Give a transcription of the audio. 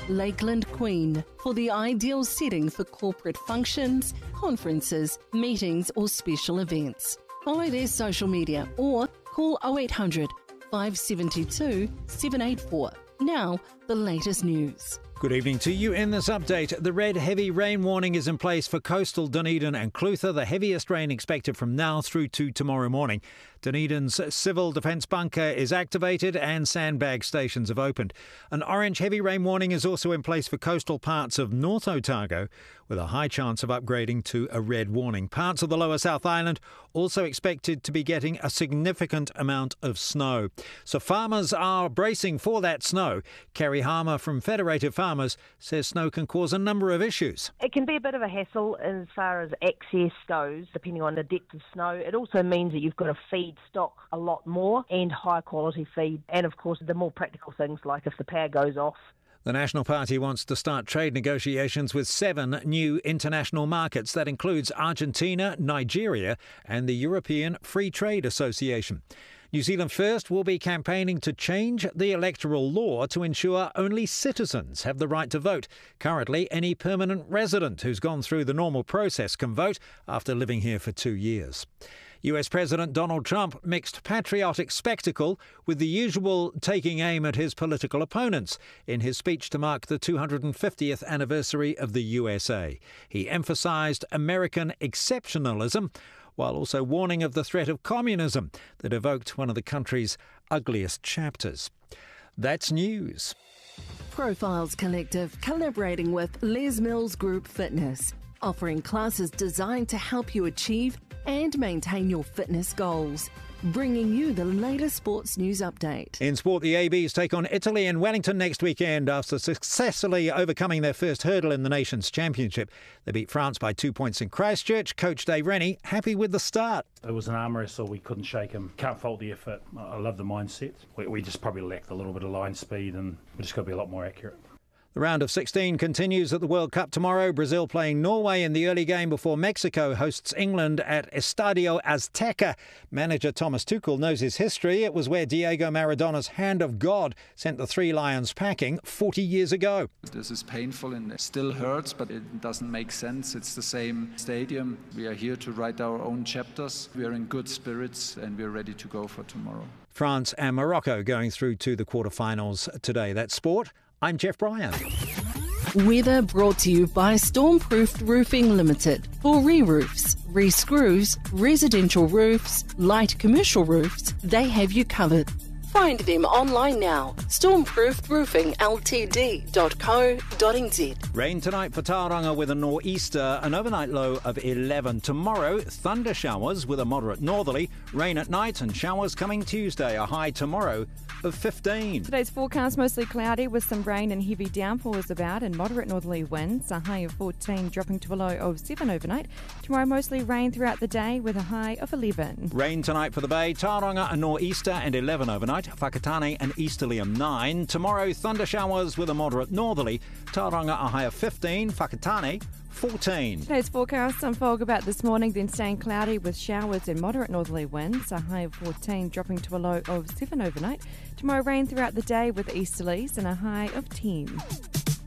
Lakeland Queen for the ideal setting for corporate functions, conferences, meetings or special events. Follow their social media or call 0800 572 784. Now, the latest news. Good evening to you. In this update, the red heavy rain warning is in place for coastal Dunedin and Clutha, the heaviest rain expected from now through to tomorrow morning. Dunedin's civil defence bunker is activated and sandbag stations have opened. An orange heavy rain warning is also in place for coastal parts of North Otago, with a high chance of upgrading to a red warning. Parts of the lower South Island also expected to be getting a significant amount of snow. So farmers are bracing for that snow. Kerry Harmer from Federated Farmers says snow can cause a number of issues. It can be a bit of a hassle as far as access goes, depending on the depth of snow. It also means that you've got to feed stock a lot more and high quality feed. And of course, the more practical things like if the power goes off. The National Party wants to start trade negotiations with 7 new international markets. That includes Argentina, Nigeria and the European Free Trade Association. New Zealand First will be campaigning to change the electoral law to ensure only citizens have the right to vote. Currently, any permanent resident who's gone through the normal process can vote after living here for 2 years. US President Donald Trump mixed patriotic spectacle with the usual taking aim at his political opponents in his speech to mark the 250th anniversary of the USA. He emphasized American exceptionalism, while also warning of the threat of communism that evoked one of the country's ugliest chapters. That's news. Profiles Collective collaborating with Les Mills Group Fitness, offering classes designed to help you achieve and maintain your fitness goals. Bringing you the latest sports news update. In sport, the ABs take on Italy in Wellington next weekend after successfully overcoming their first hurdle in the Nations Championship. They beat France by 2 points in Christchurch. Coach Dave Rennie happy with the start. It was an arm wrestle. We couldn't shake him. Can't fault the effort. I love the mindset. We just probably lacked a little bit of line speed and we just got to be a lot more accurate. The round of 16 continues at the World Cup tomorrow. Brazil playing Norway in the early game before Mexico hosts England at Estadio Azteca. Manager Thomas Tuchel knows his history. It was where Diego Maradona's hand of God sent the Three Lions packing 40 years ago. This is painful and it still hurts, but it doesn't make sense. It's the same stadium. We are here to write our own chapters. We are in good spirits and we are ready to go for tomorrow. France and Morocco going through to the quarterfinals today. That's sport. I'm Jeff Bryan. Weather brought to you by Stormproofed Roofing Limited. For re-roofs, re-screws, residential roofs, light commercial roofs, they have you covered. Find them online now. Stormproofedroofingltd.co.nz. Rain tonight for Tauranga with a nor'easter, an overnight low of 11. Tomorrow, thunder showers with a moderate northerly, rain at night and showers coming Tuesday, a high tomorrow of 15. Today's forecast mostly cloudy with some rain and heavy downpours about and moderate northerly winds, a high of 14 dropping to a low of 7 overnight. Tomorrow mostly rain throughout the day with a high of 11. Rain tonight for the Bay, Tauranga a nor'easter and 11 overnight, Whakatane an easterly of 9. Tomorrow thunder showers with a moderate northerly, Tauranga a high of 15, Whakatane 14. Today's forecast, some fog about this morning, then staying cloudy with showers and moderate northerly winds, a high of 14 dropping to a low of 7 overnight. Tomorrow rain throughout the day with easterlies and a high of 10.